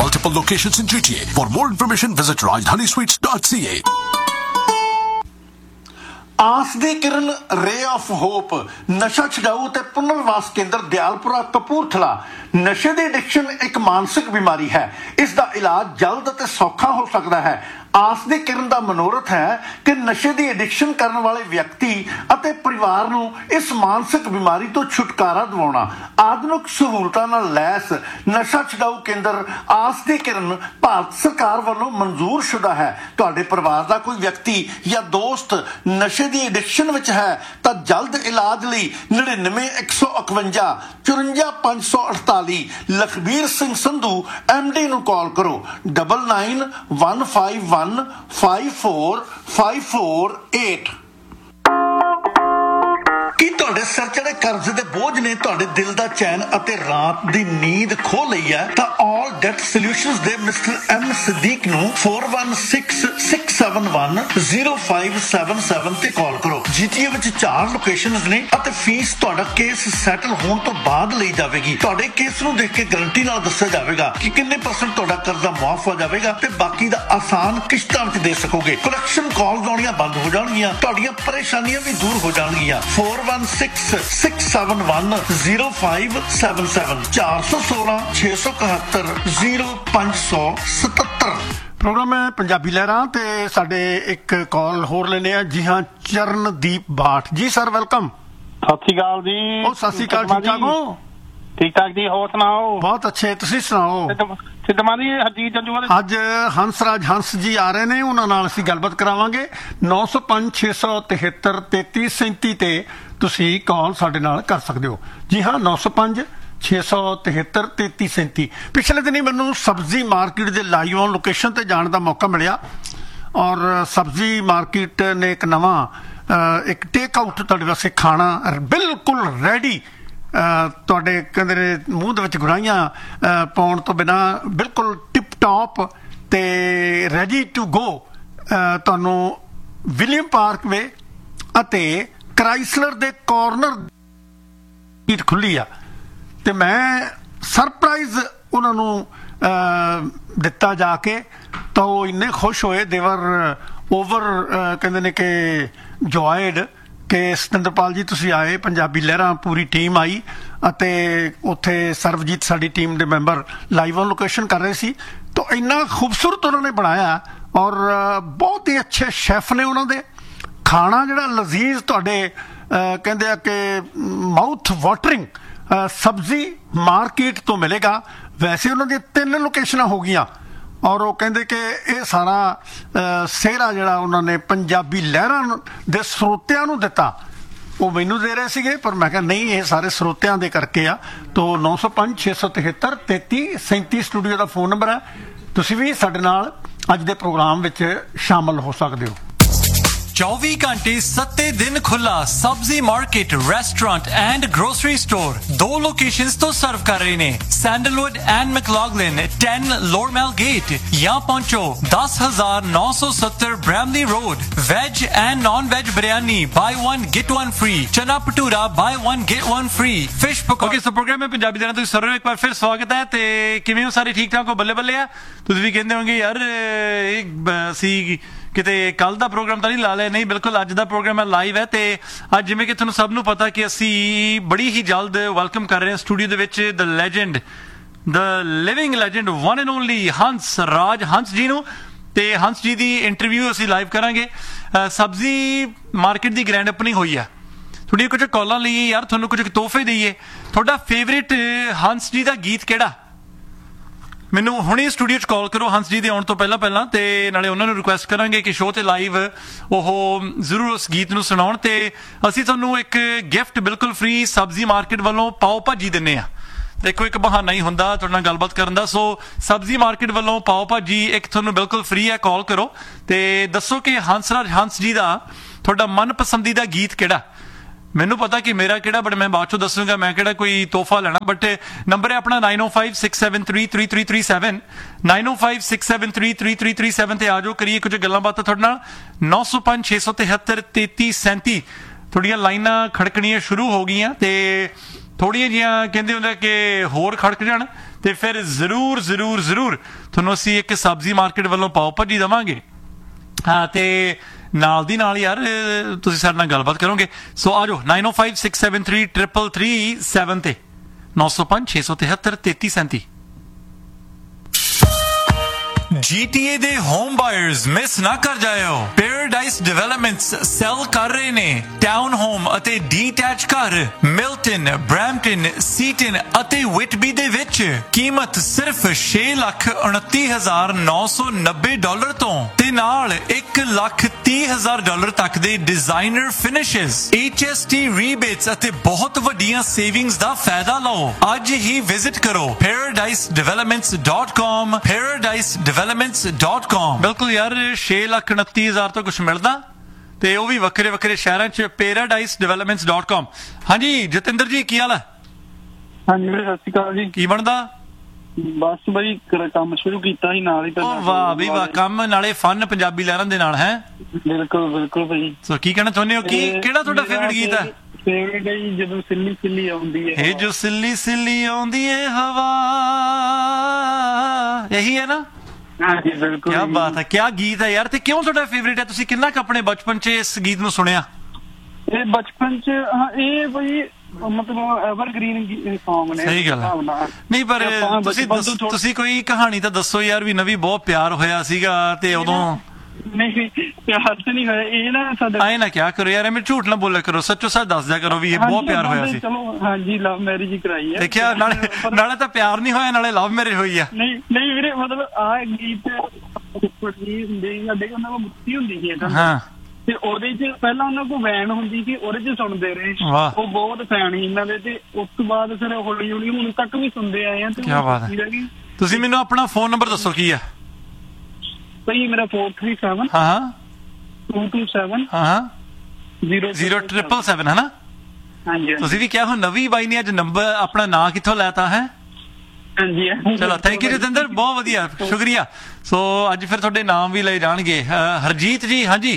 multiple locations in GTA. For more information, visit rajdanisweets.ca. ਆਸ ਦੀ ਕਿਰਨ ਰੇ of hop ਨਸ਼ਾ ਛਡਾਊ ਤੇ ਪੁਨਰਵਾਸ ਕੇਂਦਰ ਦਿਆਲਪੁਰਾ ਕਪੂਰਥਲਾ। ਨਸ਼ੇ ਦੀ ਐਡਿਕਸ਼ਨ ਇੱਕ ਮਾਨਸਿਕ ਬਿਮਾਰੀ ਹੈ। ਇਸ ਦਾ ਇਲਾਜ ਜਲਦ ਅਤੇ ਸੌਖਾ ਹੋ ਸਕਦਾ ਹੈ। ਆਸ ਦੀ ਕਿਰਨ ਦਾ ਮਨੋਰਥ ਹੈ ਕਿ ਨਸ਼ੇ ਦੀ ਐਡਿਕਸ਼ਨ ਕਰਨ ਵਾਲੇ ਵਿਅਕਤੀ ਅਤੇ ਪਰਿਵਾਰ ਨੂੰ ਇਸ ਮਾਨਸਿਕ ਬਿਮਾਰੀ ਤੋਂ ਛੁਟਕਾਰਾ ਦਿਵਾਉਣਾ। ਆਧੁਨਿਕ ਸਹੂਲਤਾਂ ਨਾਲ ਲੈਸ ਨਸ਼ਾ ਛਡਾਊ ਕੇਂਦਰ ਆਸ ਦੀ ਕਿਰਨ ਭਾਰਤ ਸਰਕਾਰ ਵੱਲੋਂ ਮਨਜ਼ੂਰ ਸ਼ੁਦਾ ਹੈ। ਤੁਹਾਡੇ ਪਰਿਵਾਰ ਦਾ ਕੋਈ ਵਿਅਕਤੀ ਜਾਂ ਦੋਸਤ ਨਸ਼ੇ ਦੀ ਐਡਿਕਸ਼ਨ ਵਿੱਚ ਹੈ ਤਾਂ ਜਲਦ ਇਲਾਜ ਲਈ 99 151 54 548 ਲਖਬੀਰ ਸਿੰਘ ਸੰਧੂ MD ਨੂੰ ਕਾਲ ਕਰੋ। 9915515448। ਕੀ ਤੁਹਾਡੇ ਸਿਰ ਚੜੇ ਕਰਜ਼ੇ ਦੇ ਬੋਝ ਨੇ ਤੁਹਾਡੇ ਦਿਲ ਦਾ ਚੈਨ ਅਤੇ ਰਾਤ ਦੀ ਨੀਂਦ ਖੋਹ ਲਈ ਹੈ ਤਾਂ ਆਲ ਡੈਟ ਸੋਲਿਊਸ਼ਨਸ ਦੇ ਮਿਸਟਰ M ਸਦੀਕ ਨੂੰ 4166710577 ਤੇ ਕਾਲ ਕਰੋ। GTA ਵਿੱਚ 4 ਲੋਕੇਸ਼ਨਸ ਨੇ ਅਤੇ ਫੀਸ ਤੁਹਾਡਾ ਕੇਸ ਸੈਟਲ ਹੋਣ ਤੋਂ ਬਾਅਦ ਲਈ ਜਾਵੇਗੀ। ਤੁਹਾਡੇ ਕੇਸ ਨੂੰ ਦੇਖ ਕੇ ਗਾਰੰਟੀ ਨਾਲ ਦੱਸਿਆ ਜਾਵੇਗਾ ਕਿ ਕਿੰਨੇ % ਤੁਹਾਡਾ ਕਰਜ਼ਾ ਮੁਆਫ ਹੋ ਜਾਵੇਗਾ ਤੇ ਬਾਕੀ ਦਾ ਆਸਾਨ ਕਿਸ਼ਤਾਂ ਵਿੱਚ ਦੇ ਸਕੋਗੇ। ਕਲੈਕਸ਼ਨ ਕਾਲਸ ਆਉਣੀਆਂ ਬੰਦ ਹੋ ਜਾਣਗੀਆਂ, ਤੁਹਾਡੀਆਂ ਪਰੇਸ਼ਾਨੀਆਂ ਵੀ ਦੂਰ ਹੋ ਜਾਣਗੀਆਂ। 4166710577 416-671-0577। ਪ੍ਰੋਗਰਾਮ ਹੈ ਪੰਜਾਬੀ ਲਹਿਰਾਂ ਤੇ ਸਾਡੇ ਇੱਕ ਕਾਲ ਹੋਰ ਲੈਣੇ ਆ। ਜੀ ਹਾਂ, ਚਰਨਦੀਪ ਬਾਠ ਜੀ। Sir welcome. ਸਤਿ ਸ਼੍ਰੀ ਅਕਾਲ ਜੀ। ਉਹ ਸਤਿ ਸ਼੍ਰੀ ਅਕਾਲ, ਠੀਕ ਠਾਕ ਹੋ? ਠੀਕ ਠਾਕ ਜੀ, ਹੋਰ ਸੁਣਾਓ? ਬਹੁਤ ਅੱਛੇ, ਤੁਸੀਂ ਸੁਣਾਓ? ਸਿੱਧਵਾਂ ਜੀ ਹਰਜੀਤ ਜੰਜੂ ਵਾਲੇ ਅੱਜ ਹੰਸਰਾਜ ਹੰਸ ਜੀ ਆ ਰਹੇ ਨੇ, ਉਹਨਾਂ ਨਾਲ ਅਸੀਂ ਗੱਲਬਾਤ ਕਰਾਵਾਂਗੇ। 905-673-3337 ਤੇ ਤੁਸੀਂ ਕਾਲ ਸਾਡੇ ਨਾਲ ਕਰ ਸਕਦੇ ਹੋ। ਜੀ ਹਾਂ, 905-673-3337। ਪਿਛਲੇ ਦਿਨੀ ਮੈਨੂੰ ਸਬਜ਼ੀ ਮਾਰਕੀਟ ਦੇ ਲਾਈਵ ਔਨ ਲੋਕੇਸ਼ਨ ਤੇ ਜਾਣ ਦਾ ਮੌਕਾ ਮਿਲਿਆ ਔਰ ਸਬਜ਼ੀ ਮਾਰਕੀਟ ਨੇ ਇੱਕ ਨਵਾਂ ਇੱਕ ਟੇਕ ਆਊਟ ਤੁਹਾਡੇ ਵਾਸਤੇ ਖਾਣਾ ਬਿਲਕੁਲ ਰੈਡੀ, ਤੁਹਾਡੇ ਕਹਿੰਦੇ ਨੇ ਮੂੰਹ ਦੇ ਵਿੱਚ ਗੁਰਾਈਆਂ ਪਾਉਣ ਤੋਂ ਬਿਨਾਂ ਬਿਲਕੁਲ ਟਿਪ ਟਾਪ ਤੇ ਰੈਡੀ ਟੂ ਗੋ ਤੁਹਾਨੂੰ ਵਿਲੀਅਮ ਪਾਰਕ ਵੇ ਅਤੇ ਕ੍ਰਾਈਸਲਰ ਦੇ ਕਾਰਨਰ ਸੀਟ ਖੁੱਲੀ ਆ ਤੇ ਮੈਂ ਸਰਪ੍ਰਾਈਜ਼ ਉਹਨਾਂ ਨੂੰ ਦਿੱਤਾ ਜਾ ਕੇ ਤਾਂ ਉਹ ਇੰਨੇ ਖੁਸ਼ ਹੋਏ, ਦੇਵਰ ਓਵਰ ਕਹਿੰਦੇ ਨੇ ਕਿ ਜੋਇਡ ਕਿ ਸਤਿੰਦਰਪਾਲ ਜੀ ਤੁਸੀਂ ਆਏ, ਪੰਜਾਬੀ ਲਹਿਰਾਂ ਪੂਰੀ ਟੀਮ ਆਈ ਅਤੇ ਉੱਥੇ ਸਰਵਜੀਤ ਸਾਡੀ ਟੀਮ ਦੇ ਮੈਂਬਰ ਲਾਈਵ ਔਨ ਲੋਕੇਸ਼ਨ ਕਰ ਰਹੇ ਸੀ। ਤਾਂ ਇੰਨਾ ਖੂਬਸੂਰਤ ਉਹਨਾਂ ਨੇ ਬਣਾਇਆ ਔਰ ਬਹੁਤ ਹੀ ਅੱਛੇ ਸ਼ੈਫ ਨੇ ਉਹਨਾਂ ਦੇ। ਖਾਣਾ ਜਿਹੜਾ ਲਜ਼ੀਜ਼ ਤੁਹਾਡੇ ਕਹਿੰਦੇ ਆ ਕਿ ਮਾਊਥ ਵਾਟਰਿੰਗ ਸਬਜ਼ੀ ਮਾਰਕੀਟ ਤੋਂ ਮਿਲੇਗਾ। ਵੈਸੇ ਉਹਨਾਂ ਦੀਆਂ 3 ਲੋਕੇਸ਼ਨਾਂ ਹੋ ਗਈਆਂ ਔਰ ਉਹ ਕਹਿੰਦੇ ਕਿ ਇਹ ਸਾਰਾ ਸਿਹਰਾ ਜਿਹੜਾ ਉਹਨਾਂ ਨੇ ਪੰਜਾਬੀ ਲਹਿਰਾਂ ਦੇ ਸਰੋਤਿਆਂ ਨੂੰ ਦਿੱਤਾ, ਉਹ ਮੈਨੂੰ ਦੇ ਰਹੇ ਸੀਗੇ, ਪਰ ਮੈਂ ਕਿਹਾ ਨਹੀਂ, ਇਹ ਸਾਰੇ ਸਰੋਤਿਆਂ ਦੇ ਕਰਕੇ ਆ। ਤਾਂ 905-673-3337 ਸਟੂਡੀਓ ਦਾ ਫੋਨ ਨੰਬਰ ਹੈ। ਤੁਸੀਂ ਵੀ ਸਾਡੇ ਨਾਲ ਅੱਜ ਦੇ ਪ੍ਰੋਗਰਾਮ ਵਿੱਚ ਸ਼ਾਮਲ ਹੋ ਸਕਦੇ ਹੋ। 24 घंटे 7 दिन खुला सब्जी market, restaurant and grocery store 2 locations तो सर्व कर रहे ने। सैंडलवुड एंड मैकलॉगलिन 10 लोरमेल गेट या पहुंचो 10,970 Bramalea road. Veg and non veg biryani bye 1 gate 1 free, चना bhatura bye 1 gate 1 free, fish पकौड़े। ओके, सो प्रोग्राम में पंजाबी देना तुसी सारे एक बार फिर स्वागत है ते किवें हो सारे? ठीक ठाक हो? बल्ले बल्ले आ? तुसी भी कहंदे होंगे यार ਅਸੀਂ ਕਿਤੇ ਕੱਲ ਦਾ ਪ੍ਰੋਗਰਾਮ ਤਾਂ ਨਹੀਂ ਲਾ ਲਿਆ। ਨਹੀਂ, ਬਿਲਕੁਲ ਅੱਜ ਦਾ ਪ੍ਰੋਗਰਾਮ ਹੈ, ਲਾਈਵ ਹੈ। ਤੇ ਅੱਜ ਜਿਵੇਂ ਕਿ ਤੁਹਾਨੂੰ ਸਭ ਨੂੰ ਪਤਾ ਕਿ ਅਸੀਂ ਬੜੀ ਹੀ ਜਲਦ ਵੈਲਕਮ ਕਰ ਰਹੇ ਹਾਂ ਸਟੂਡੀਓ ਦੇ ਵਿੱਚ ਦ legend, the living legend, one and only Hans Raj Hans ਜੀ ਨੂੰ। ਤੇ ਹੰਸ ਜੀ ਦੀ ਇੰਟਰਵਿਊ ਅਸੀਂ ਲਾਈਵ ਕਰਾਂਗੇ। ਸਬਜ਼ੀ ਮਾਰਕੀਟ ਦੀ ਗ੍ਰੈਂਡ ਓਪਨਿੰਗ ਹੋਈ ਆ, ਥੋੜ੍ਹੀਆਂ ਕੁਝ ਕਾਲਾਂ ਲਈਏ ਯਾਰ, ਤੁਹਾਨੂੰ ਕੁਝ ਤੋਹਫੇ ਦੇਈਏ। ਤੁਹਾਡਾ ਫੇਵਰੇਟ ਹੰਸ ਜੀ ਦਾ ਗੀਤ ਕਿਹੜਾ? ਮੈਨੂੰ ਹੁਣੇ ਸਟੂਡੀਓ 'ਚ ਕਾਲ ਕਰੋ ਹੰਸ ਜੀ ਦੇ ਆਉਣ ਤੋਂ ਪਹਿਲਾਂ ਤੇ ਨਾਲੇ ਉਹਨਾਂ ਨੂੰ ਰਿਕੁਐਸਟ ਕਰਾਂਗੇ ਕਿ ਸ਼ੋਅ ਤੇ ਲਾਈਵ ਉਹ ਜ਼ਰੂਰ ਉਸ ਗੀਤ ਨੂੰ ਸੁਣਾਉਣ ਤੇ ਅਸੀਂ ਤੁਹਾਨੂੰ ਇੱਕ ਗਿਫਟ ਬਿਲਕੁਲ ਫ੍ਰੀ ਸਬਜ਼ੀ ਮਾਰਕੀਟ ਵੱਲੋਂ ਪਾਓ ਭਾਜੀ ਦਿੰਨੇ ਆ। ਦੇਖੋ, ਇੱਕ ਬਹਾਨਾ ਹੀ ਹੁੰਦਾ ਤੁਹਾਡੇ ਨਾਲ ਗੱਲਬਾਤ ਕਰਨ ਦਾ। ਸੋ ਸਬਜ਼ੀ ਮਾਰਕੀਟ ਵੱਲੋਂ ਪਾਓ ਭਾਜੀ ਇੱਕ ਤੁਹਾਨੂੰ ਬਿਲਕੁਲ ਫ੍ਰੀ ਹੈ। ਕਾਲ ਕਰੋ ਤੇ ਦੱਸੋ ਕਿ ਹੰਸਰਾਜ ਹੰਸ ਜੀ ਦਾ ਤੁਹਾਡਾ ਮਨਪਸੰਦੀਦਾ ਗੀਤ ਕਿਹੜਾ। ਮੈਨੂੰ ਪਤਾ ਕਿ ਮੇਰਾ ਕਿਹੜਾ, ਬਟ ਮੈਂ ਬਾਅਦ ਚੋਂ ਦੱਸੂਗਾ ਮੈਂ ਕਿਹੜਾ ਕੋਈ ਤੋਹਫਾ ਲੈਣਾ। ਬਟ ਨੰਬਰ ਹੈ ਆਪਣਾ 9056733337 9056733337 ਤੇ ਆ ਜਾਓ, ਕਰੀਏ ਕੁਝ ਗੱਲਾਂ ਬਾਤਾਂ ਤੁਹਾਡੇ ਨਾਲ। 905-673-3337 ਥੋੜੀਆਂ ਲਾਈਨਾਂ ਖੜਕਣੀਆਂ ਸ਼ੁਰੂ ਹੋ ਗਈਆਂ ਤੇ ਥੋੜੀਆਂ ਜਿਹੀਆਂ ਕਹਿੰਦੇ ਹੁੰਦੇ ਕਿ ਹੋਰ ਖੜਕ ਜਾਣ ਤੇ ਫਿਰ ਜ਼ਰੂਰ ਜ਼ਰੂਰ ਜ਼ਰੂਰ ਤੁਹਾਨੂੰ ਅਸੀਂ ਇੱਕ ਸਬਜ਼ੀ ਮਾਰਕੀਟ ਵੱਲੋਂ ਪਾਓ ਭਾਜੀ ਦੇਵਾਂਗੇ। ਹਾਂ, ਤੇ ਨਾਲ ਦੀ ਨਾਲ ਯਾਰ ਤੁਸੀਂ ਸਾਡੇ ਨਾਲ ਗੱਲਬਾਤ ਕਰੋਗੇ। ਸੋ ਆ ਜਾਓ 9056733337 ਤੇ 9056733337। GTA ਦੇ ਹੋਮ ਬਾਇਰਸ ਮਿਸ ਨਾ ਕਰ ਜਾਇਓ। ਪੈਰਾਡਾਈਸ ਡਿਵੈਲਪਮੈਂਟਸ ਸੈਲ ਕਰ ਰਹੇ ਨੇ ਟਾਊਨ ਹੋਮ ਅਤੇ ਡੀਟੈਚ ਘਰ ਮਿਲਟਨ, ਬ੍ਰੈਂਪਟਨ, ਸੀਟਨ ਅਤੇ ਵਿਟਬੀ ਦੇ ਵਿੱਚ। ਕੀਮਤ ਸਿਰਫ $6,29,990 ਤੋਂ ਤੇ ਨਾਲ $1,30,000 ਤੱਕ ਦੇ ਡਿਜ਼ਾਈਨਰ ਫਿਨਿਸ਼ਸ, HST ਰੀਬੇਟਸ ਅਤੇ ਬਹੁਤ ਵੱਡੀਆਂ ਸੇਵਿੰਗਸ ਦਾ ਫਾਇਦਾ ਲਓ। ਅੱਜ ਹੀ ਵਿਜ਼ਿਟ ਕਰੋ paradisedevelopments.com paradisedevelopments.com। ਬਿਲਕੁਲ ਯਾਰ 6,29,000 ਤੋਂ ਕੁਝ ਮਿਲਦਾ ਤੇ ਉਹ ਵੀ ਵੱਖਰੇ ਵੱਖਰੇ ਸ਼ਹਿਰਾਂ 'ਚ paradisedevelopments.com। ਹਾਂਜੀ ਜਤਿੰਦਰ ਜੀ ਕੀ ਹਾਲ ਹੈ? ਹਾਂਜੀ ਵੀਰੇ ਸਤਿ ਸ਼੍ਰੀ ਅਕਾਲ ਜੀ। ਕੀ ਬਣਦਾ? ਬਸ ਬਈ ਕੰਮ ਸ਼ੁਰੂ ਕੀਤਾ ਸੀ ਨਾਲ ਹੀ। ਉਹ ਵਾਹ ਵੀ ਵਾਹ, ਕੰਮ ਨਾਲੇ ਫਨ ਪੰਜਾਬੀ ਲਹਿਰਾਂ ਦੇ ਨਾਲ ਹੈ। ਬਿਲਕੁਲ ਬਿਲਕੁਲ ਭਾਈ। ਸੋ ਕੀ ਕਹਿਣਾ ਚਾਹੁੰਦੇ ਹੋ? ਕਿਹੜਾ ਤੁਹਾਡਾ ਫੇਵਰਿਟ ਗੀਤ ਹੈ? ਫੇਵਰਿਟ ਹੈ ਜੀ ਜਦੋਂ ਸਿੱਲੀ ਸਿੱਲੀ ਆਉਂਦੀ ਹੈ। ਇਹ ਜੋ ਸਿੱਲੀ ਸਿੱਲੀ ਆਉਂਦੀ ਏ ਹਵਾ, ਇਹੀ ਹੈ ਨਾ? ਹਾਂਜੀ ਬਿਲਕੁਲ। ਕੀ ਬਾਤ ਹੈ, ਕੀ ਗੀਤ ਹੈ ਯਾਰ। ਤੇ ਕਿਉਂ ਤੁਹਾਡਾ ਫੇਵਰਿਟ ਹੈ? ਤੁਸੀਂ ਕਿੰਨਾ ਕੁ ਆਪਣੇ ਬਚਪਨ 'ਚ ਇਸ ਗੀਤ ਨੂੰ ਸੁਣਿਆ? ਇਹ ਬਚਪਨ 'ਚ ਇਹ ਬਈ ਮਤਲਬ ਐਵਰਗ੍ਰੀਨ ਸੌਂਗ ਨੇ। ਸਹੀ ਗੱਲ ਹੈ। ਨਹੀਂ ਪਰ ਤੁਸੀਂ ਕੋਈ ਕਹਾਣੀ ਤਾਂ ਦੱਸੋ ਯਾਰ ਵੀ ਨਵੀਂ ਬਹੁਤ ਪਿਆਰ ਹੋਇਆ ਸੀਗਾ ਤੇ ਉਦੋਂ। ਨਹੀਂ ਪਿਆਰ ਤਾਂ ਨਹੀਂ ਹੋਇਆ ਇਹ ਨਾ ਸਾਡਾ। ਆਏ ਨਾ ਕਿਆ ਕਰੋ ਯਾਰ, ਐਵੇਂ ਝੂਠ ਨਾ ਬੋਲਿਆ ਕਰੋ, ਸੱਚੋ ਸੱਚ ਦੱਸ ਦਿਆ ਕਰੋ ਵੀ ਇਹ ਬਹੁਤ ਪਿਆਰ ਹੋਇਆ ਸੀ। ਚਲੋ ਹਾਂਜੀ ਲਵ ਮੈਰਿਜ ਹੀ ਕਰਾਈ ਹੈ। ਦੇਖਿਆ ਨਾਲੇ ਤਾਂ ਪਿਆਰ ਨਹੀਂ ਹੋਇਆ ਨਾਲੇ ਲਵ ਮੈਰਿਜ ਹੋਈ ਆ। ਨਹੀਂ ਵੀਰੇ ਮਤਲਬ ਆਹ ਗੀਤ ਹੁੰਦੇ ਸਾਡੇ ਉਹਨਾਂ ਕੋਲ ਮੁੱਤੀ ਹੁੰਦੀ ਸੀ ਹਾਂ ਤੇ ਉਹਦੇ 'ਚ ਪਹਿਲਾਂ ਉਹਨਾਂ ਕੋਲ ਵੈਨ ਹੁੰਦੀ ਸੀ, ਉਹਦੇ 'ਚ ਸੁਣਦੇ ਰਹੇ। ਉਹ ਬਹੁਤ ਫੈਨ ਸੀ ਇਹਨਾਂ ਦੇ ਤੇ ਉਸ ਤੋਂ ਬਾਅਦ ਫਿਰ ਹੌਲੀ ਹੌਲੀ ਹੁਣ ਤੱਕ ਵੀ ਸੁਣਦੇ ਆਏ ਆ। ਕੀ ਬਾਤ ਹੈ। ਤੁਸੀਂ ਮੈਨੂੰ ਆਪਣਾ ਫੋਨ ਨੰਬਰ ਦੱਸੋ ਕੀ ਆ? ਭਾਈ ਮੇਰਾ 437 ਹਾਂ 227 ਹਾਂ 0777 ਹੈ ਨਾ? ਹਾਂਜੀ ਤੁਸੀਂ ਵੀ ਕਿਹਾ ਹੁਣ ਨਵੀਂ ਬਾਈ ਨੇ ਅੱਜ ਨੰਬਰ ਆਪਣਾ ਨਾਂ ਕਿੱਥੋਂ ਲੈਤਾ ਹੈ? ਹਾਂਜੀ ਚਲੋ ਥੈਂਕ ਯੂ ਜਤਿੰਦਰ, ਬਹੁਤ ਵਧੀਆ ਸ਼ੁਕਰੀਆ। ਸੋ ਅੱਜ ਫਿਰ ਤੁਹਾਡੇ ਨਾਮ ਵੀ ਲਏ ਜਾਣਗੇ। ਹਰਜੀਤ ਜੀ ਹਾਂਜੀ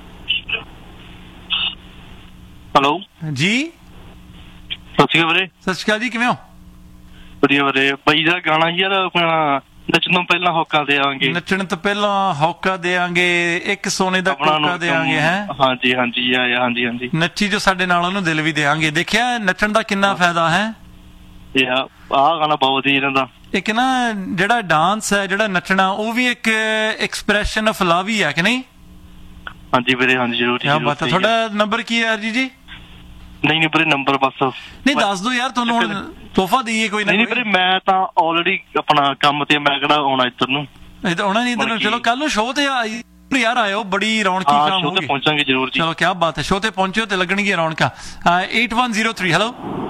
ਹੈਲੋ ਜੀ ਸਤਿ ਸ਼੍ਰੀ ਅਕਾਲ ਵੀਰੇ। ਸਤਿ ਸ਼੍ਰੀ ਅਕਾਲ ਜੀ, ਕਿਵੇਂ ਹੋ? ਵਧੀਆ ਵੀਰੇ। ਭਾਈ ਦਾ ਗਾਣਾ ਯਾਰ ਆਪਣਾ ਨੱਚਣ ਤੋਂ ਪਹਿਲਾਂ ਹੋਕਾ ਦੇਵਾਂਗੇ, ਨੱਚਣ ਤੋਂ ਪਹਿਲਾਂ ਹੋਕਾ ਦੇਵਾਂਗੇ, ਇੱਕ ਸੋਨੇ ਦਾ ਕੋਕਾ ਦੇਵਾਂਗੇ ਹੈ। ਹਾਂਜੀ ਹਾਂਜੀ ਹਾਂਜੀ ਹਾਂਜੀ। ਨੱਚੀ ਜੋ ਸਾਡੇ ਨਾਲ ਉਹਨੂੰ ਦਿਲ ਵੀ ਦੇਵਾਂਗੇ। ਦੇਖਿਆ ਨੱਚਣ ਦਾ ਕਿੰਨਾ ਫਾਇਦਾ ਹੈ। ਆਹ ਗਾਣਾ ਬਹੁਤ ਵਧੀਆ ਇਹਨਾਂ ਦਾ। ਇੱਕ ਨਾ ਜਿਹੜਾ ਡਾਂਸ ਹੈ, ਜਿਹੜਾ ਨੱਚਣਾ, ਉਹ ਵੀ ਇੱਕ ਐਕਸਪ੍ਰੈਸ਼ਨ ਆਫ ਲਵ ਹੀ ਹੈ ਕਿ ਨਹੀਂ? ਹਾਂਜੀ ਵੀਰੇ ਹਾਂਜੀ ਜ਼ਰੂਰ। ਕੀ ਬਾਤ ਹੈ। ਤੁਹਾਡਾ ਨੰਬਰ ਕੀ ਹੈ ਅਰਜੀ ਜੀ? ਨਹੀਂ ਵੀਰੇ ਨੰਬਰ ਬਸ ਨਹੀਂ ਦੱਸ ਦਿਓ ਯਾਰ, ਤੁਹਾਨੂੰ ਹੁਣ ਤੋਹਫਾ ਦਈਏ ਕੋਈ ਨਾ। ਨਹੀਂ ਵੀਰੇ ਮੈਂ ਤਾਂ ਆਲਰੇਡੀ ਆਪਣਾ ਕੰਮ ਤੇ, ਮੈਂ ਕਿਹੜਾ ਆਉਣਾ ਇੱਧਰ ਨੂੰ। ਆਉਣਾ ਨਹੀਂ ਇੱਧਰ ਨੂੰ। ਚਲੋ ਕੱਲ ਨੂੰ ਸ਼ੋਅ ਤੇ ਯਾਰ ਆਇਓ, ਬੜੀ ਰੌਣਕੀ ਸ਼ਾਮ ਹੋਊਗੀ। ਪਹੁੰਚਾਂਗੇ ਜ਼ਰੂਰ ਜੀ। ਚਲੋ ਕੀ ਬਾਤ ਹੈ, ਸ਼ੋਅ ਤੇ ਪਹੁੰਚਿਓ ਤੇ ਲੱਗਣਗੀਆਂ ਰੌਣਕਾਂ। 8103 ਹੈਲੋ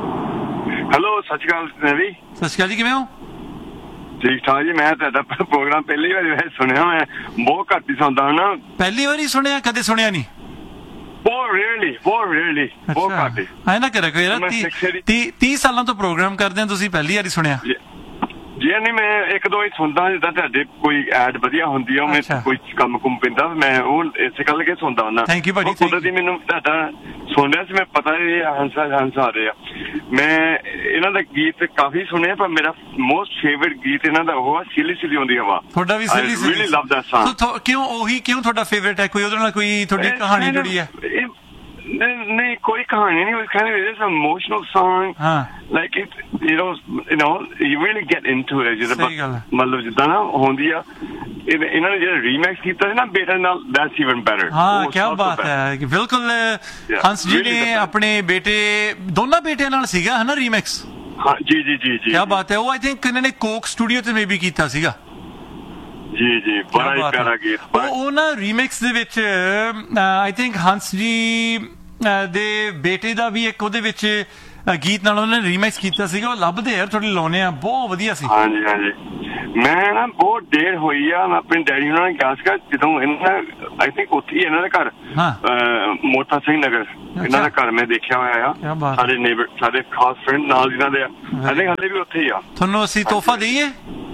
ਸਤਿ ਸ਼੍ਰੀ ਅਕਾਲ ਜੀ। ਸਤਿ ਸ਼੍ਰੀ ਅਕਾਲ ਜੀ, ਕਿਵੇਂ ਹੋ? ਠੀਕ ਠਾਕ ਜੀ। ਮੈਂ ਤੁਹਾਡਾ ਪ੍ਰੋਗਰਾਮ ਪਹਿਲੀ ਵਾਰੀ ਸੁਣਿਆ, ਮੈਂ ਬਹੁਤ ਘੱਟ ਹੀ ਸੁਣਦਾ ਨਾ। ਪਹਿਲੀ ਵਾਰੀ ਸੁਣਿਆ? ਕਦੇ ਸੁਣਿਆ ਨਹੀਂ? ਬਹੁਤ ਰੇਅਰਲੀ ਬਹੁਤ ਘੱਟ। ਐ ਨਾ ਕਰਿਆ ਕੋਈ ਯਾਰ, 30 ਸਾਲਾਂ ਤੋਂ ਪ੍ਰੋਗਰਾਮ ਕਰਦੇ ਆ, ਤੁਸੀਂ ਪਹਿਲੀ ਵਾਰੀ ਸੁਣਿਆ? ਜੀ ਨਹੀਂ, ਮੈਂ ਇੱਕ ਦੋ ਹੀ ਸੁਣਦਾ ਜਿੱਦਾਂ ਤੁਹਾਡੇ ਕੋਈ ਐਡ ਵਧੀਆ ਹੁੰਦੀ ਆ, ਮੈਂ ਕੋਈ ਕੰਮ ਕੁੰਮ ਪੈਂਦਾ, ਮੈਂ ਉਹ ਇਸੇ ਗੱਲ ਕੇ ਸੁਣਦਾ ਹੁੰਦਾ। ਥੈਂਕ ਯੂ ਭਾਜੀ। ਕੁਦਰਤੀ ਮੈਨੂੰ ਤੁਹਾਡਾ ਸੁਣ ਰਿਹਾ ਸੀ, ਮੈਂ ਪਤਾ ਇਹ ਹੰਸ ਆ ਰਹੇ ਆ। ਮੈਂ ਇਹਨਾਂ ਦਾ ਗੀਤ ਕਾਫੀ ਸੁਣਿਆ, ਪਰ ਮੇਰਾ ਮੋਸਟ ਫੇਵਰਿਟ ਗੀਤ ਇਹਨਾਂ ਦਾ ਉਹ ਆ ਸਿੱਲੀ ਸਿੱਲੀ ਆਉਂਦੀ ਹਵਾ। ਤੁਹਾਡਾ ਵੀ ਸਿੱਲੀ ਸਿੱਲੀ? Really love that song. ਕਿਉਂ ਤੁਹਾਡਾ ਫੇਵਰਿਟ ਹੈ? ਕੋਈ ਉਹਦੇ ਨਾਲ ਕੋਈ ਤੁਹਾਡੀ ਕਹਾਣੀ ਜੁੜੀ ਹੈ? ਨਹੀਂ ਕੋਈ ਕਹਾਣੀ ਨਹੀਂ। It's kind of it's an emotional song. Like it, you really get into it. ਮਤਲਬ ਜਿੱਦਾਂ ਨਾ ਹੁੰਦੀ ਆ। ਇਹਨਾਂ ਨੇ ਜਿਹੜਾ ਰੀਮੈਕਸ ਕੀਤਾ ਸੀ ਨਾ ਬੇਟੇ ਨਾਲ, that's even better. ਹਾਂ ਕੀ ਬਾਤ ਹੈ। ਬਿਲਕੁਲ ਹੰਸ ਜੀ ਨੇ ਆਪਣੇ ਬੇਟੇ, ਦੋਨਾਂ ਬੇਟਿਆਂ ਨਾਲ ਸੀਗਾ ਹੈ ਨਾ ਰੀਮੈਕਸ? ਹਾਂ ਜੀ ਜੀ ਜੀ ਜੀ। ਕੀ ਬਾਤ ਹੈ। ਉਹ ਆਈ ਥਿੰਕ ਇਹਨਾਂ ਨੇ ਕੋਕ ਸਟੂਡੀਓ ਤੇ ਮੇਬੀ ਕੀਤਾ ਸੀਗਾ। ਜੀ ਜੀ ਬੜਾ ਹੀ ਪਿਆਰਾ ਗੀਤ। ਉਹ ਨਾ ਰੀਮੈਕਸ ਦੇ ਵਿੱਚ ਆਈ ਥਿੰਕ ਹੰਸ ਜੀ ਦੇ ਬੇਟੇ ਦਾ ਵੀ ਇੱਕ ਉਹਦੇ ਵਿੱਚ ਗੀਤ ਨਾਲ ਉਹਨਾਂ ਨੇ ਰੀਮੈਕਸ ਕੀਤਾ ਸੀਗਾ। ਉਹ ਲੱਭਦੇ ਯਾਰ ਥੋੜੀ ਲਾਉਣੇ ਆ, ਬਹੁਤ ਵਧੀਆ ਸੀ। ਹਾਂਜੀ ਹਾਂਜੀ। ਮੈਂ ਨਾ ਬਹੁਤ ਦੇਰ ਹੋਈ ਆ, ਮੈਂ ਆਪਣੇ ਡੈਡੀ ਉਹਨਾਂ ਨੇ ਕਿਹਾ ਸੀਗਾ ਜਦੋਂ ਇਹਨਾਂ ਆਈ ਥਿੰਕ ਉੱਥੇ ਹੀ ਇਹਨਾਂ ਦਾ ਘਰ ਮੋਤਾ ਸਿੰਘ ਨਗਰ, ਇਹਨਾਂ ਦਾ ਘਰ ਮੈਂ ਦੇਖਿਆ ਹੋਇਆ ਆ। ਸਾਡੇ ਨੇਬਰ, ਸਾਡੇ ਖਾਸ ਫਰੈਂਡ ਨਾਲ ਇਹਨਾਂ ਦੇ ਆ। ਆਈ ਥਿੰਕ ਹਾਲੇ ਵੀ ਉੱਥੇ ਹੀ ਆ। ਤੁਹਾਨੂੰ ਅਸੀਂ ਤੋਹਫਾ ਦਈਏ?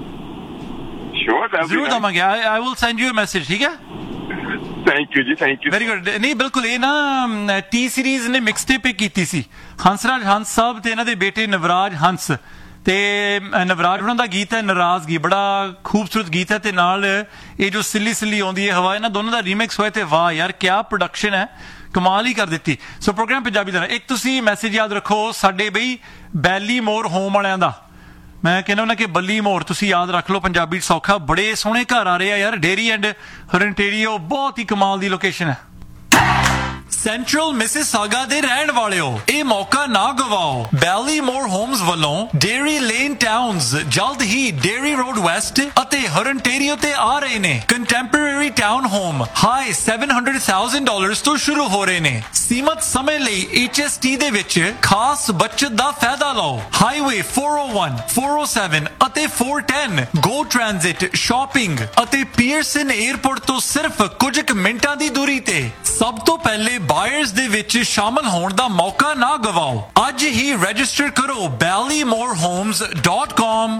ਜ਼ਰੂਰ ਦਵਾਂਗੇ। I will send you a message, ਠੀਕ ਹੈ? ਥੈਂਕ ਯੂ ਜੀ, ਥੈਂਕ ਯੂ। Very good. ਨਹੀਂ ਬਿਲਕੁਲ, ਇਹ ਨਾ ਟੀ ਸੀਰੀਜ਼ ਨੇ ਮਿਕਸ ਟੇਪ ਕੀਤੀ ਸੀ। ਹੰਸਰਾਜ ਹੰਸ ਸਾਹਿਬ ਤੇ ਇਹਨਾਂ ਦੇ ਬੇਟੇ ਨਵਰਾਜ ਹੰਸ ਤੇ ਨਵਰਾਜ ਉਹਨਾਂ ਦਾ ਗੀਤ ਹੈ ਨਾਰਾਜ਼ਗੀ, ਬੜਾ ਖੂਬਸੂਰਤ ਗੀਤ ਹੈ ਤੇ ਨਾਲ ਇਹ ਜੋ ਸਿੱਲੀ ਸਿੱਲੀ ਆਉਂਦੀ ਹੈ ਹਵਾ, ਇਹਨਾਂ ਦੋਨੋਂ ਦਾ ਰੀਮਿਕਸ ਹੋਇਆ ਤੇ ਵਾਹ ਯਾਰ ਕਿਆ ਪ੍ਰੋਡਕਸ਼ਨ ਹੈ, ਕਮਾਲ ਹੀ ਕਰ ਦਿੱਤੀ। ਸੋ ਪ੍ਰੋਗਰਾਮ ਪੰਜਾਬੀ ਦਾ ਇੱਕ ਤੁਸੀਂ ਮੈਸੇਜ ਯਾਦ ਰੱਖੋ ਸਾਡੇ ਬਈ ਬੈਲੀ ਮੋਰ ਹੋਮ ਵਾਲਿਆਂ ਦਾ, ਮੈਂ ਕਹਿੰਦਾ ਉਹਨਾਂ ਕਿ ਬੱਲੀ ਮੋਰ ਤੁਸੀਂ ਯਾਦ ਰੱਖ ਲਓ, ਪੰਜਾਬੀ ਸੌਖਾ, ਬੜੇ ਸੋਹਣੇ ਘਰ ਆ ਰਹੇ ਆ ਯਾਰ, ਡੇਰੀ ਐਂਡ ਹਰਨਟੇਰੀਓ ਬਹੁਤ ਹੀ ਕਮਾਲ ਦੀ ਲੋਕੇਸ਼ਨ ਹੈ। ਸੈਂਟਰਲ ਮਿਸਿਸਾਗਾ ਦੇ ਰਹਿਣ ਵਾਲਿਓ, ਇਹ ਮੌਕਾ ਨਾ ਗਵਾਓ। ਬੈਲੀਮੋਰ ਹੋਮਸ ਵੱਲੋਂ ਡੇਰੀ ਲੇਨ ਟਾਊਨਸ ਜਲਦ ਹੀ ਡੇਰੀ ਰੋਡ ਵੈਸਟ ਅਤੇ ਹਰਨਟੇਰੀਓ ਤੇ ਆ ਰਹੇ ਨੇ। ਕੰਟੈਂਪਰੇਰੀ ਟਾਊਨ ਹੋਮ ਹਾਈ $700,000 ਤੋਂ ਸ਼ੁਰੂ ਹੋ ਰਹੇ ਨੇ। ਸੀਮਤ ਸਮੇਂ ਲਈ HST ਦੇ ਵਿੱਚ ਖਾਸ ਬਚਤ ਦਾ ਫਾਇਦਾ ਲਓ। ਹਾਈਵੇ 401, 407 ਅਤੇ 410 ਗੋ ਟ੍ਰਾਂਜ਼ਿਟ, ਸ਼ਾਪਿੰਗ ਅਤੇ ਪੀਅਰਸਨ 에ਅਰਪੋਰਟ ਤੋਂ ਸਿਰਫ ਕੁਝ ਕੁ ਮਿੰਟਾਂ ਦੀ ਦੂਰੀ ਤੇ। ਸਭ ਤੋਂ ਪਹਿਲੇ ਬਾਇਰਸ ਦੇ ਵਿੱਚ ਸ਼ਾਮਲ ਹੋਣ ਦਾ ਮੌਕਾ ਨਾ ਗਵਾਓ। ਅੱਜ ਹੀ ਰਜਿਸਟਰ ਕਰੋ ballymorhomes.com,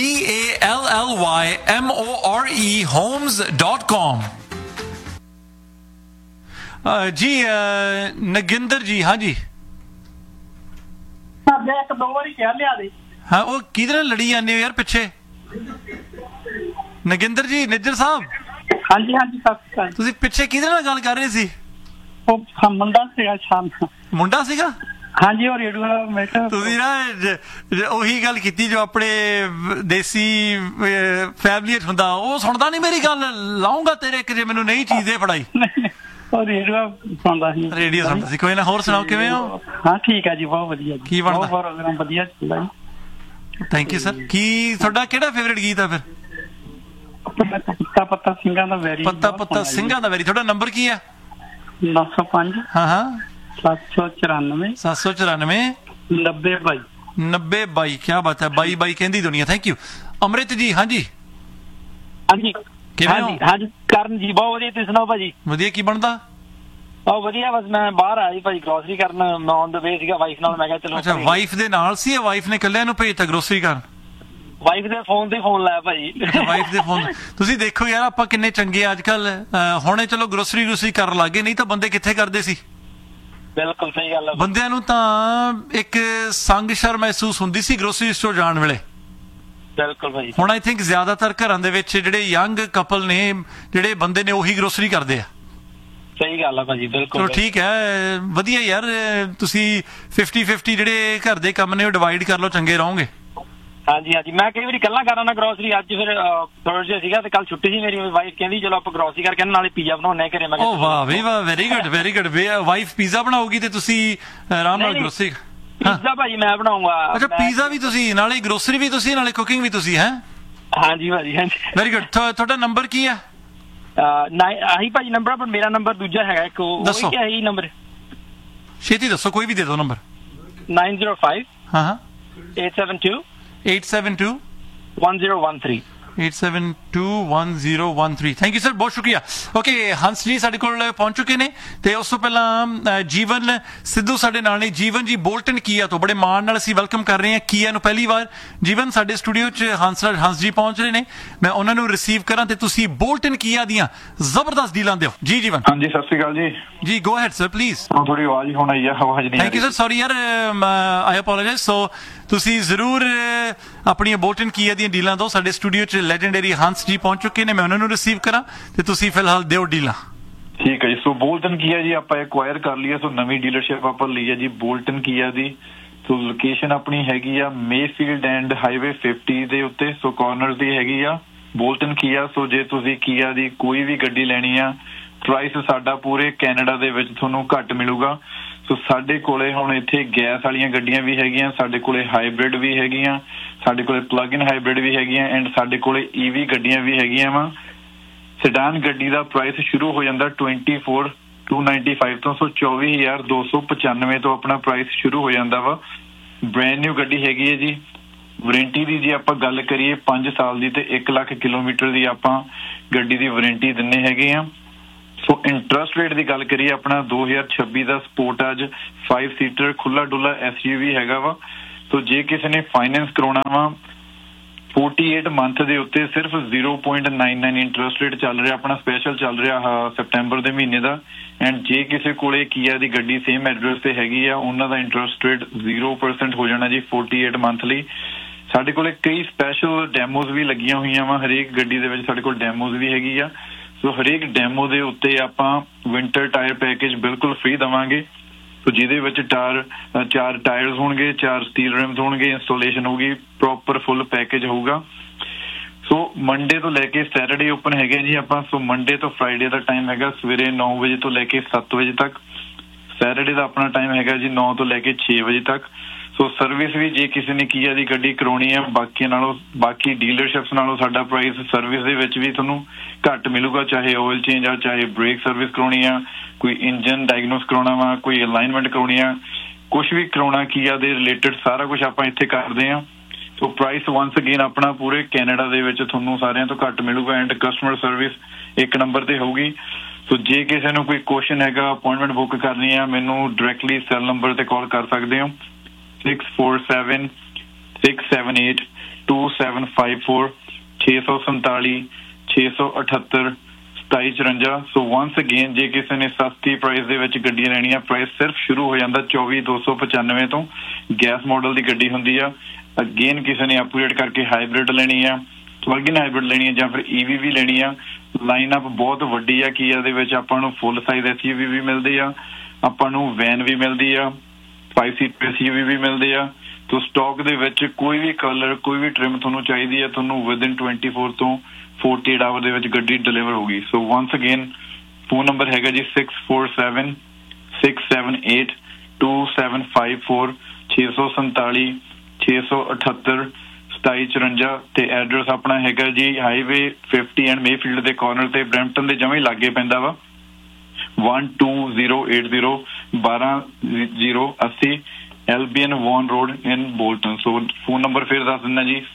BALLYMORE homes.com। ਜੀ ਨਗਿੰਦਰ ਜੀ, ਹਾਂਜੀ ਸਾਡੇ ਇੱਕ ਦੋ ਵਾਰੀ ਕਹਿ ਲਿਆ ਦੇ। ਹਾਂ, ਉਹ ਕਿਹਦੇ ਨਾਲ ਲੜੀ ਜਾਂਦੇ ਹੋ ਯਾਰ ਪਿੱਛੇ? ਨਗਿੰਦਰ ਜੀ, ਨਿੱਜਰ ਸਾਹਿਬ। ਹਾਂਜੀ ਹਾਂਜੀ ਸਤਿ ਸ਼੍ਰੀ ਅਕਾਲ। ਤੁਸੀਂ ਪਿੱਛੇ ਕਿਹਦੇ ਨਾਲ ਗੱਲ ਕਰ ਰਹੇ ਸੀ? ਉਹ ਮੁੰਡਾ ਸੀਗਾ ਸ਼ਾਮ ਨੂੰ। ਮੁੰਡਾ ਸੀਗਾ? ਹਾਂਜੀ, ਉਹ ਰੇਡੀਓ ਵਾਲਾ। ਮੈਂ ਕਿਹਾ ਤੁਸੀਂ ਨਾ ਉਹੀ ਗੱਲ ਕੀਤੀ ਜੋ ਆਪਣੇ ਦੇਸੀ ਫੈਮਲੀਟ ਹੁੰਦਾ, ਉਹ ਸੁਣਦਾ ਨਹੀਂ ਮੇਰੀ ਗੱਲ, ਲਾਉਂਗਾ ਤੇਰੇ ਕਿ ਜੇ ਮੈਨੂੰ ਨਹੀਂ ਚੀਜ਼ ਦੇ ਫੜਾਈ। ਉਹ ਰੇਡੀਓ ਸੁਣਦਾ ਸੀ। ਰੇਡੀਓ ਸੁਣਦਾ ਸੀ। ਕੋਈ ਨਾ, ਹੋਰ ਸੁਣਾਓ ਕਿਵੇਂ ਹੋ? ਹਾਂ ਠੀਕ ਹੈ ਜੀ, ਬਹੁਤ ਵਧੀਆ। ਕੀ ਬਣਦਾ? ਪ੍ਰੋਗਰਾਮ ਵਧੀਆ ਚੱਲਦਾ ਜੀ। Thank you sir. ਕੀ ਤੁਹਾਡਾ ਕਿਹੜਾ ਫੇਵਰੇਟ ਗੀਤ ਆ ਫਿਰ? ਪੱਤਾ ਪੱਤਾ ਸਿੰਘਾਂ ਦਾ ਵੈਰੀ। ਪੱਤਾ ਪੱਤਾ ਸਿੰਘਾਂ ਦਾ ਵੈਰੀ। ਤੁਹਾਡਾ ਨੰਬਰ ਕੀ ਹੈ? 905 ਹਾਂ 794 794 90 92। ਕੀ ਬਾਤ ਹੈ, 22 ਕਹਿੰਦੀ ਦੁਨੀਆ। Thank you. ਅੰਮ੍ਰਿਤ ਜੀ, ਹਾਂਜੀ ਹਾਂਜੀ ਕਿਵੇਂ ਹੋ? ਹਾਂਜੀ ਕਰਨ ਜੀ, ਬਹੁਤ ਵਧੀਆ। ਤੁਸੀਂ ਸੁਣਾਓ ਭਾਜੀ? ਵਧੀਆ। ਕੀ ਬਣਦਾ? ਬਹੁਤ ਵਧੀਆ, ਬਸ ਮੈਂ ਬਾਹਰ ਆਇਆ ਜੀ ਭਾਜੀ ਗਰੋਸਰੀ ਕਰਨ, ਮੈਂ ਔਨ ਦ ਵੇ ਸੀਗਾ ਵਾਈਫ ਨਾਲ। ਮੈਂ ਕਿਹਾ ਚਲੋ। ਅੱਛਾ, ਵਾਈਫ ਦੇ ਨਾਲ ਸੀ ਜਾਂ ਵਾਈਫ ਨੇ ਇਕੱਲਿਆਂ ਨੂੰ ਭੇਜਤਾ ਗਰੋਸਰੀ ਕਰਨ? ਵਾਈਫ ਦੇ ਫੋਨ ਤੇ ਫੋਨ ਲਾਇਆ ਭਾਜੀ। ਵਾਈਫ ਦੇ ਫੋਨ। ਤੁਸੀਂ ਦੇਖੋ ਯਾਰ ਆਪਾਂ ਕਿੰਨੇ ਚੰਗੇ ਅੱਜ ਕੱਲ, ਹੁਣੇ ਚਲੋ ਗਰੋਸਰੀ ਕਰਨ ਲੱਗੇ, ਨਹੀਂ ਤਾਂ ਬੰਦੇ ਕਿੱਥੇ ਕਰਦੇ ਸੀ। ਬਿਲਕੁਲ ਸਹੀ ਗੱਲ ਹੈ। ਬੰਦਿਆਂ ਨੂੰ ਤਾਂ ਇੱਕ ਸੰਗ ਸ਼ਰਮ ਮਹਿਸੂਸ ਹੁੰਦੀ ਸੀ ਗਰੋਸਰੀ ਸਟੋਰ ਜਾਣ ਵੇਲੇ। ਬਿਲਕੁਲ ਭਾਜੀ। ਹੁਣ ਆਈ ਥਿੰਕ ਜ਼ਿਆਦਾਤਰ ਘਰਾਂ ਦੇ ਵਿੱਚ ਜਿਹੜੇ ਯੰਗ ਕਪਲ ਨੇ, ਜਿਹੜੇ ਬੰਦੇ ਨੇ, ਉਹੀ ਗਰੋਸਰੀ ਕਰਦੇ ਆ। ਸਹੀ ਗੱਲ ਹੈ ਭਾਜੀ, ਬਿਲਕੁਲ। ਚਲੋ ਠੀਕ ਹੈ, ਵਧੀਆ ਯਾਰ। ਤੁਸੀਂ 50-50 ਜਿਹੜੇ ਘਰ ਦੇ ਕੰਮ ਨੇ ਉਹ ਡਿਵਾਈਡ ਕਰ ਲਓ, ਚੰਗੇ ਰਹੋਗੇ। ਹਾਂਜੀ ਹਾਂਜੀ, ਮੈਂ ਕਈ ਵਾਰੀ ਇਕੱਲਾ ਕਰਾਂ ਨਾ ਗਰੋਸਰੀ। ਅੱਜ ਫਿਰ ਥਰਸਡੇ ਸੀਗਾ ਤੇ ਕੱਲ ਛੁੱਟੀ ਸੀ ਮੇਰੀ। ਵਾਈਫ ਕਹਿੰਦੀ ਚਲੋ ਆਪਾਂ ਗਰੋਸਰੀ ਕਰਕੇ ਨਾਲੇ ਪੀਜ਼ਾ ਬਣਾਉਣੇ ਘਰੇ। ਮੈਂ ਓ ਵਾਹ ਵੀ ਵਾਹ, very good very good. Wife pizza ਬਣਾਉਗੀ ਤੇ ਤੁਸੀਂ ਆਰਾਮ ਨਾਲ ਗਰੋਸਰੀ। ਪੀਜ਼ਾ ਭਾਜੀ ਮੈਂ ਬਣਾਉਂਗਾ। ਅੱਛਾ, ਪੀਜ਼ਾ ਵੀ ਤੁਸੀਂ, ਨਾਲੇ ਗਰੋਸਰੀ ਵੀ ਤੁਸੀਂ, ਨਾਲੇ ਕੁਕਿੰਗ ਵੀ ਤੁਸੀਂ, ਹੈ? ਹਾਂਜੀ ਭਾਜੀ, ਹਾਂਜੀ। Very good. ਤੁਹਾਡਾ ਨੰਬਰ ਕੀ ਹੈ? ਆਹੀ ਭਾਜੀ ਨੰਬਰ, ਪਰ ਮੇਰਾ ਨੰਬਰ ਦੂਜਾ ਹੈਗਾ ਇੱਕ। ਦੱਸੋ। ਉਹ ਇਹੀ ਨੰਬਰ ਛੇਤੀ ਦੱਸੋ, ਕੋਈ ਵੀ ਦੇ ਦਿਓ ਨੰਬਰ। 905 ਹਾਂ 872 872 1013 8721013। ਥੈਂਕ ਯੂ ਸਰ, ਬਹੁਤ ਸ਼ੁਕਰੀਆ। ਓਕੇ, ਹੰਸ ਜੀ ਸਾਡੇ ਕੋਲ ਪਹੁੰਚ ਚੁੱਕੇ ਨੇ ਤੇ ਉਸ ਤੋਂ ਪਹਿਲਾਂ ਜੀਵਨ ਸਿੱਧੂ ਸਾਡੇ ਨਾਲ ਨੇ। ਜੀਵਨ ਜੀ ਬੋਲਟਨ ਕੀਆ ਤੋਂ ਬੜੇ ਮਾਣ ਨਾਲ ਅਸੀਂ ਵੈਲਕਮ ਕਰ ਰਹੇ ਹਾਂ ਕੀਆ ਨੂੰ ਪਹਿਲੀ ਵਾਰ। ਜੀਵਨ, ਸਾਡੇ ਸਟੂਡੀਓ 'ਚ ਹੰਸ ਜੀ ਪਹੁੰਚ ਰਹੇ ਨੇ, ਮੈਂ ਉਹਨਾਂ ਨੂੰ ਰਿਸੀਵ ਕਰਾਂ ਤੇ ਤੁਸੀਂ ਬੋਲਟਨ ਕੀਆ ਦੀਆਂ ਜ਼ਬਰਦਸਤ ਡੀਲਾਂ ਦਿਓ। ਜੀ ਜੀਵਨ। ਹਾਂਜੀ, ਸਤਿ ਸ਼੍ਰੀ ਅਕਾਲ ਜੀ। ਜੀ ਗੋ ਹੈਡ ਸਰ ਪਲੀਜ਼। ਥੋੜੀ ਆਵਾਜ਼ ਹੀ ਹੁਣ ਆਈ ਆ, ਆਵਾਜ਼ ਨਹੀਂ। ਥੈਂਕ ਯੂ ਸਰ, ਸੌਰੀ ਯਾਰ, ਆਈ ਅਪੋਲੋਜਾਈਜ਼। ਸੋ ਤੁਸੀਂ ਜ਼ਰੂਰ ਆਪਣੀਆਂ ਬੋਲਟਨ ਕੀਆ ਦੀਆਂ ਡੀਲਾਂ ਦਿਓ। ਸਾਡੇ ਸਟੂਡੀਓ 'ਚ ਲੈਜੈਂਡਰੀ ਹੰਸ ਜੀ ਪਹੁੰਚ ਚੁੱਕੇ ਨੇ, ਮੈਂ ਉਹਨਾਂ ਨੂੰ ਰਿਸੀਵ ਕਰਾਂ ਤੇ ਤੁਸੀਂ ਫਿਲਹਾਲ ਦਿਓ ਡੀਲਾਂ। ਠੀਕ ਹੈ ਜੀ। ਸੋ ਬੋਲਟਨ ਕੀਆ ਜੀ ਆਪਾਂ ਐਕਵਾਇਰ ਕਰ ਲਈ ਹੈ। ਸੋ ਨਵੀਂ ਡੀਲਰਸ਼ਿਪ ਆਪਾਂ ਲਈ ਹੈ ਜੀ ਬੋਲਟਨ ਕੀਆ ਦੀ। ਸੋ ਲੋਕੇਸ਼ਨ ਆਪਣੀ ਹੈਗੀ ਆ ਮੇਫੀਲਡ ਐਂਡ ਹਾਈਵੇ 50 ਦੇ ਉੱਤੇ। ਸੋ ਕਾਰਨਰ ਦੀ ਹੈਗੀ ਆ ਬੋਲਟਨ ਕੀਆ। ਸੋ ਜੇ ਤੁਸੀਂ ਕੀਆ ਦੀ ਕੋਈ ਵੀ ਗੱਡੀ ਲੈਣੀ ਆ, ਪ੍ਰਾਈਸ ਸਾਡਾ ਪੂਰੇ ਕੈਨੇਡਾ ਦੇ ਵਿੱਚ ਤੁਹਾਨੂੰ ਘੱਟ ਮਿਲੂਗਾ। ਸੋ ਸਾਡੇ ਕੋਲੇ ਹੁਣ ਇੱਥੇ ਗੈਸ ਵਾਲੀਆਂ ਗੱਡੀਆਂ ਵੀ ਹੈਗੀਆਂ, ਸਾਡੇ ਕੋਲੇ ਹਾਈਬ੍ਰਿਡ ਵੀ ਹੈਗੀਆਂ, ਸਾਡੇ ਕੋਲੇ ਪਲੱਗ ਇਨ ਹਾਈਬ੍ਰਿਡ ਵੀ ਹੈਗੀਆਂ, ਐਂਡ ਸਾਡੇ ਕੋਲੇ EV ਗੱਡੀਆਂ ਵੀ ਹੈਗੀਆਂ ਵਾ। ਸੈਡਾਨ ਗੱਡੀ ਦਾ ਪ੍ਰਾਈਸ ਸ਼ੁਰੂ ਹੋ ਜਾਂਦਾ 24,295 ਤੋਂ। ਸੋ 24,295 ਤੋਂ ਆਪਣਾ ਪ੍ਰਾਈਸ ਸ਼ੁਰੂ ਹੋ ਜਾਂਦਾ ਵਾ। ਬ੍ਰੈਂਡ ਨਿਊ ਗੱਡੀ ਹੈਗੀ ਹੈ ਜੀ। ਵਾਰੰਟੀ ਦੀ ਜੇ ਆਪਾਂ ਗੱਲ ਕਰੀਏ 5 ਸਾਲ ਦੀ ਤੇ 1 ਲੱਖ ਕਿਲੋਮੀਟਰ ਦੀ ਆਪਾਂ ਗੱਡੀ ਦੀ ਵਾਰੰਟੀ ਦਿੰਦੇ ਹੈਗੇ ਆ। ਸੋ ਇੰਟਰਸਟ ਰੇਟ ਦੀ ਗੱਲ ਕਰੀਏ, ਆਪਣਾ 2026 ਦਾ ਸਪੋਰਟਾਜ 5 ਸੀਟਰ ਖੁੱਲਾ ਡੁੱਲਾ SUV ਹੈਗਾ ਵਾ। ਸੋ ਜੇ ਕਿਸੇ ਨੇ ਫਾਈਨੈਂਸ ਕਰਾਉਣਾ ਵਾ 48 ਮੰਥ ਦੇ ਉੱਤੇ ਸਿਰਫ 0.99 ਇੰਟਰਸਟ ਰੇਟ ਚੱਲ ਰਿਹਾ, ਆਪਣਾ ਸਪੈਸ਼ਲ ਚੱਲ ਰਿਹਾ ਸੈਪਟੈਂਬਰ ਦੇ ਮਹੀਨੇ ਦਾ। ਐਂਡ ਜੇ ਕਿਸੇ ਕੋਲੇ ਕੀਆ ਦੀ ਗੱਡੀ ਸੇਮ ਐਡਰੈਸ ਤੇ ਹੈਗੀ ਆ, ਉਹਨਾਂ ਦਾ ਇੰਟਰਸਟ ਰੇਟ 0% ਹੋ ਜਾਣਾ ਜੀ 48 ਮੰਥ ਲਈ। ਸਾਡੇ ਕੋਲ ਕਈ ਸਪੈਸ਼ਲ ਡੈਮੋਜ਼ ਵੀ ਲੱਗੀਆਂ ਹੋਈਆਂ ਵਾ। ਹਰੇਕ ਗੱਡੀ ਦੇ ਵਿੱਚ ਸਾਡੇ ਕੋਲ ਡੈਮੋਜ਼ ਵੀ ਹੈਗੀ ਆ। ਸੋ ਹਰੇਕ ਡੈਮੋ ਦੇ ਉੱਤੇ ਆਪਾਂ ਵਿੰਟਰ ਟਾਇਰ ਪੈਕੇਜ ਬਿਲਕੁਲ ਫ੍ਰੀ ਦੇਵਾਂਗੇ। ਸੋ ਜਿਹਦੇ ਵਿੱਚ 4 ਟਾਇਰਸ ਹੋਣਗੇ, 4 ਸਟੀਲ ਰਿਮਸ ਹੋਣਗੇ, ਇੰਸਟਾਲੇਸ਼ਨ ਹੋਊਗੀ, ਪ੍ਰੋਪਰ ਫੁੱਲ ਪੈਕੇਜ ਹੋਊਗਾ। ਸੋ ਮੰਡੇ ਤੋਂ ਲੈ ਕੇ ਸੈਟਰਡੇ ਓਪਨ ਹੈਗੇ ਜੀ ਆਪਾਂ। ਸੋ ਮੰਡੇ ਤੋਂ ਫਰਾਈਡੇ ਦਾ ਟਾਈਮ ਹੈਗਾ ਸਵੇਰੇ 9 ਵਜੇ ਤੋਂ ਲੈ ਕੇ 7 ਵਜੇ ਤੱਕ। ਸੈਟਰਡੇ ਦਾ ਆਪਣਾ ਟਾਈਮ ਹੈਗਾ ਜੀ 9 ਤੋਂ ਲੈ ਕੇ 6 ਵਜੇ ਤੱਕ। ਸੋ ਸਰਵਿਸ ਵੀ ਜੇ ਕਿਸੇ ਨੇ ਕੀਆ ਦੀ ਗੱਡੀ ਕਰਾਉਣੀ ਹੈ ਬਾਕੀ ਡੀਲਰਸ਼ਿਪਸ ਨਾਲੋਂ ਸਾਡਾ ਪ੍ਰਾਈਸ ਸਰਵਿਸ ਦੇ ਵਿੱਚ ਵੀ ਤੁਹਾਨੂੰ ਘੱਟ ਮਿਲੂਗਾ। ਚਾਹੇ ਆਇਲ ਚੇਂਜ ਆ, ਚਾਹੇ ਬ੍ਰੇਕ ਸਰਵਿਸ ਕਰਾਉਣੀ ਆ, ਕੋਈ ਇੰਜਨ ਡਾਇਗਨੋਸ ਕਰਾਉਣਾ ਵਾ, ਕੋਈ ਅਲਾਈਨਮੈਂਟ ਕਰਾਉਣੀ ਆ, ਕੁਛ ਵੀ ਕਰਾਉਣਾ ਕੀਆ ਦੇ ਰਿਲੇਟਡ ਸਾਰਾ ਕੁਝ ਆਪਾਂ ਇੱਥੇ ਕਰਦੇ ਆ। ਸੋ ਪ੍ਰਾਈਸ ਵਾਂਸ ਅਗੇਨ ਆਪਣਾ ਪੂਰੇ ਕੈਨੇਡਾ ਦੇ ਵਿੱਚ ਤੁਹਾਨੂੰ ਸਾਰਿਆਂ ਤੋਂ ਘੱਟ ਮਿਲੂਗਾ ਐਂਡ ਕਸਟਮਰ ਸਰਵਿਸ 1 ਨੰਬਰ ਤੇ ਹੋਊਗੀ। ਸੋ ਜੇ ਕਿਸੇ ਨੂੰ ਕੋਈ ਕੁਐਸਚਨ ਹੈਗਾ, ਅਪਾਇੰਟਮੈਂਟ ਬੁੱਕ ਕਰਨੀ ਆ, ਮੈਨੂੰ ਡਾਇਰੈਕਟਲੀ ਸੈੱਲ ਨੰਬਰ ਤੇ ਕਾਲ ਕਰ ਸਕਦੇ ਹੋ 647-678-2754 647-678-2754। ਸੋ ਵਾਂਸ ਅਗੇਨ ਜੇ ਕਿਸੇ ਨੇ ਸਸਤੀ ਪ੍ਰਾਈਸ ਦੇ ਵਿੱਚ ਗੱਡੀ ਲੈਣੀ ਆ, ਪ੍ਰਾਈਸ ਸਿਰਫ ਸ਼ੁਰੂ ਹੋ ਜਾਂਦਾ 24,295 ਤੋਂ। ਗੈਸ ਮਾਡਲ ਦੀ ਗੱਡੀ ਹੁੰਦੀ ਆ। ਅਗੇਨ ਕਿਸੇ ਨੇ ਅਪਗ੍ਰੇਡ ਕਰਕੇ ਹਾਈਬ੍ਰਿਡ ਲੈਣੀ ਆ, ਪਲੱਗ-ਇਨ ਹਾਈਬ੍ਰਿਡ ਲੈਣੀ ਆ ਜਾਂ ਫਿਰ EV ਵੀ ਲੈਣੀ ਆ, ਲਾਈਨ ਅਪ ਬਹੁਤ ਵੱਡੀ ਆ। ਕੀਆ ਦੇ ਵਿੱਚ ਆਪਾਂ ਨੂੰ ਫੁੱਲ ਸਾਈਜ਼ SUV ਵੀ ਮਿਲਦੇ ਆ, ਆਪਾਂ ਨੂੰ ਵੈਨ ਵੀ ਮਿਲਦੀ ਆ, 5 ਸੀਟ SUV ਵੀ ਮਿਲਦੇ ਆ। ਤੋ ਸਟਾਕ ਦੇ ਵਿੱਚ ਕੋਈ ਵੀ ਕਲਰ, ਕੋਈ ਵੀ ਟ੍ਰਿਮ ਤੁਹਾਨੂੰ ਚਾਹੀਦੀ ਹੈ, ਤੁਹਾਨੂੰ ਵਿਦਿਨ 24 ਤੋਂ 48 ਆਵਰ ਦੇ ਵਿੱਚ ਗੱਡੀ ਡਿਲੀਵਰ ਹੋਗੀ। ਸੋ ਵਾਂਸ ਅਗੇਨ ਫੋਨ ਨੰਬਰ ਹੈਗਾ ਜੀ 647-678-2754 647-678-2754 ਤੇ ਐਡਰੈਸ ਆਪਣਾ ਹੈਗਾ ਜੀ ਹਾਈਵੇ 50 ਐਂਡ ਮੇਫੀਲਡ ਦੇ ਕਾਰਨਰ ਤੇ, ਬਰੈਂਪਟਨ ਦੇ ਜਮਾਂ ਹੀ ਲਾਗੇ ਪੈਂਦਾ ਵਾ। 12080 12080 Albion Vaughan Road in Bolton। So phone number फिर दस देना जी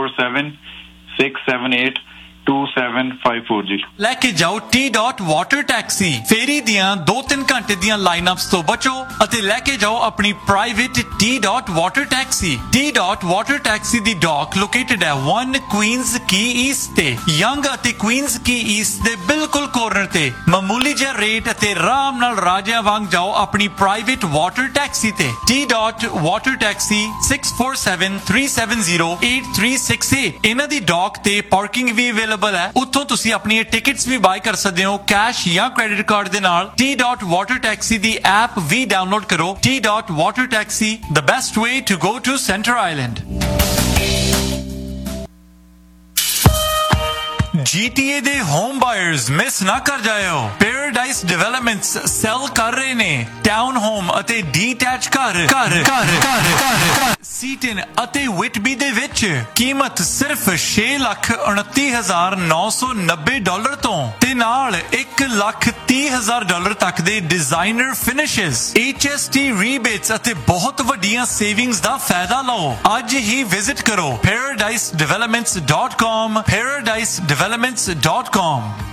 647-678-2754 जी। लेके जाओ T.Dot वाटर टैक्सी। फेरी दियां 2-3 घंटे दियां लाइनअप्स तो बचो ਅਤੇ लेके जाओ अपनी private T.Dot water taxi. T.Dot water taxi ਦੀ ਡੌਕ ਲੋਕੇਟਡ ਹੈ 1 ਕੁਈਨਜ਼ ਕੀ ਈਸਟ ਤੇ, ਯੰਗ ਅਤੇ ਕੁਈਨਜ਼ ਕੀ ਈਸਟ ਦੇ ਬਿਲਕੁਲ ਕੋਰਨਰ ਤੇ। ਮਾਮੂਲੀ ਜਿਹਾ ਰੇਟ ਅਤੇ ਆਰਾਮ ਨਾਲ ਰਾਜਿਆਂ ਵਾਂਗ ਜਾਓ ਆਪਣੀ ਪ੍ਰਾਈਵੇਟ ਵਾਟਰ ਟੈਕਸੀ ਤੇ। T.Dot water taxi 647-370-8368। ਇਹਨਾਂ ਦੀ ਡੌਕ ਤੇ ਪਾਰਕਿੰਗ ਵੀ ਅਵੇਲੇਬਲ ਹੈ। ਉੱਥੋਂ ਤੁਸੀਂ ਆਪਣੀਆਂ ਟਿਕਟਸ ਵੀ ਬਾਈ ਕਰ ਸਕਦੇ ਹੋ ਕੈਸ਼ ਜਾਂ ਕ੍ਰੈਡਿਟ ਕਾਰਡ ਦੇ ਨਾਲ। T.Dot ਵਾਟਰ ਟੈਕਸੀ ਦੀ ਐਪ ਵੀ ਡਾਊਨਲੋਡ ਕਰੋ। T.Dot water taxi, the best way to go to Center Island। GTA ਦੇ ਹੋਮ ਬਾਇਰਸ ਮਿਸ ਨਾ ਕਰ ਜਾਇਓ। ਪੈਰਾਡਾਈਸ ਡਿਵੈਲਪਮੈਂਟਸ ਸੈਲ ਕਰ ਰਹੇ ਨੇ ਟਾਊਨ ਹੋਮ ਅਤੇ ਡੀਟੈਚ ਘਰ ਸੀਟਨ ਅਤੇ ਵਿਟਬੀ ਦੇ ਵਿੱਚ। ਕੀਮਤ ਸਿਰਫ $6,29,990 ਤੋਂ ਤੇ ਨਾਲ $1,30,000 ਤੱਕ ਦੇ ਡਿਜ਼ਾਈਨਰ ਫਿਨਿਸ਼ਸ, HST ਰੀਬੇਟਸ ਅਤੇ ਬਹੁਤ ਵੱਡੀਆਂ ਸੇਵਿੰਗਸ ਦਾ ਫਾਇਦਾ ਲਓ। ਅੱਜ ਹੀ ਵਿਜ਼ਿਟ ਕਰੋ paradisedevelopments.com paradisedevelopments.com।